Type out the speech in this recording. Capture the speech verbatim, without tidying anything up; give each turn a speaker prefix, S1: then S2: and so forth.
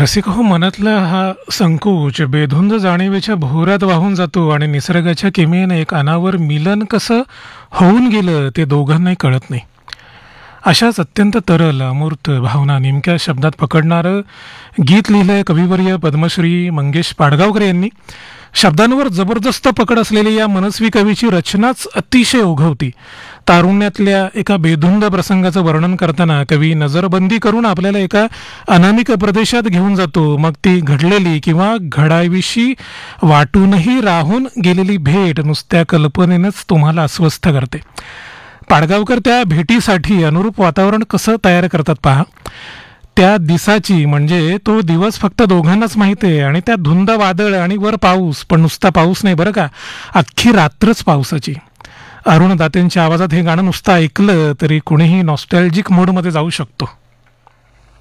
S1: रसिक हो, मनातला हा संकोच बेधुंद जाणीवेच्या भोवऱ्यात वाहून जातो आणि निसर्गाच्या किमयेने एक अनावर मिलन कसं होऊन गेलं ते दोघांनाही कळत नाही. अशाच अत्यंत तरल अमूर्त भावना नेमक्या शब्दात पकडणारं गीत लिहिलंय कविवर्य पद्मश्री मंगेश पाडगावकर यांनी. शब्दांवर जबरदस्त पकड असलेली या मनस्वी कवीची रचनाच अतिशय ओघवती. तारुण्यातल्या एका बेधुंद प्रसंगाचं वर्णन करताना कवी नजरबंदी करून आपल्याला एका अनामिक प्रदेशात घेऊन जातो. मग ती घडलेली किंवा घडावीशी वाटूनही राहून गेलेली भेट नुसत्या कल्पनेनंच तुम्हाला अस्वस्थ करते. पाडगावकर त्या भेटीसाठी अनुरूप वातावरण कसं तयार करतात पहा. त्या दिसाची म्हणजे तो दिवस फक्त दोघांनाच माहिती आहे आणि त्या धुंद वादळ आणि वर पाऊस, पण नुसता पाऊस नाही बरं का, अख्खी रात्रच पावसाची. अरुण दातेंच्या आवाजात हे गाणं नुसतं ऐकलं तरी कुणीही नॉस्टॅल्जिक मूडमध्ये जाऊ शकतो.